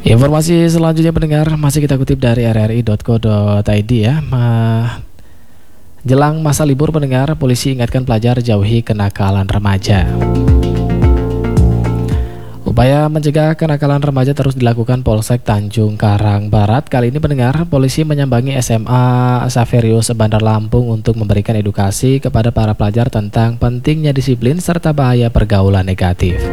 Informasi selanjutnya pendengar masih kita kutip dari rri.co.id ya. Jelang masa libur pendengar, polisi ingatkan pelajar jauhi kenakalan remaja. Upaya mencegah kenakalan remaja terus dilakukan Polsek Tanjung Karang Barat. Kali ini pendengar, polisi menyambangi SMA Xaverius Bandar Lampung untuk memberikan edukasi kepada para pelajar tentang pentingnya disiplin serta bahaya pergaulan negatif.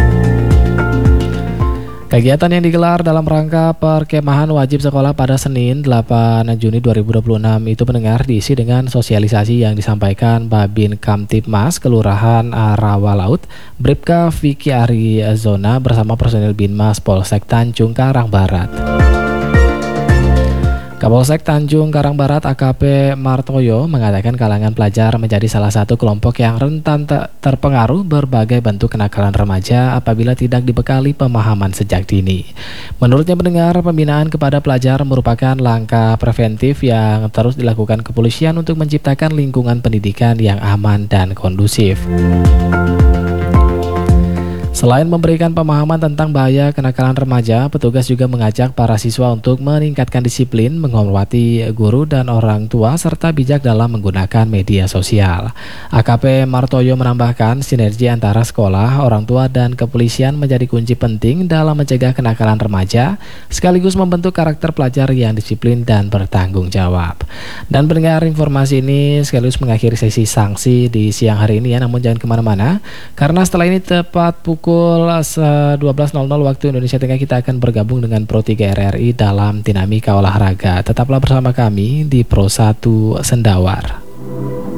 Kegiatan yang digelar dalam rangka perkemahan wajib sekolah pada Senin 8 Juni 2026 itu pendengar diisi dengan sosialisasi yang disampaikan Babin Kamtibmas Kelurahan Rawalaut, Bribka Vicky Arizona bersama personil Binmas Polsek Tanjung Karang Barat. Kapolsek Tanjung Karang Barat AKP Martoyo mengatakan kalangan pelajar menjadi salah satu kelompok yang rentan terpengaruh berbagai bentuk kenakalan remaja apabila tidak dibekali pemahaman sejak dini. Menurutnya pendengar, pembinaan kepada pelajar merupakan langkah preventif yang terus dilakukan kepolisian untuk menciptakan lingkungan pendidikan yang aman dan kondusif. Selain memberikan pemahaman tentang bahaya kenakalan remaja, petugas juga mengajak para siswa untuk meningkatkan disiplin, menghormati guru dan orang tua, serta bijak dalam menggunakan media sosial. AKP Martoyo menambahkan, sinergi antara sekolah, orang tua, dan kepolisian menjadi kunci penting dalam mencegah kenakalan remaja, sekaligus membentuk karakter pelajar yang disiplin dan bertanggung jawab. Dan pendengar, informasi ini sekaligus mengakhiri sesi sanksi di siang hari ini ya, namun jangan kemana-mana, karena setelah ini tepat pukul 12.00 waktu Indonesia Tengah kita akan bergabung dengan Pro 3 RRI dalam dinamika olahraga. Tetaplah bersama kami di Pro 1 Sendawar.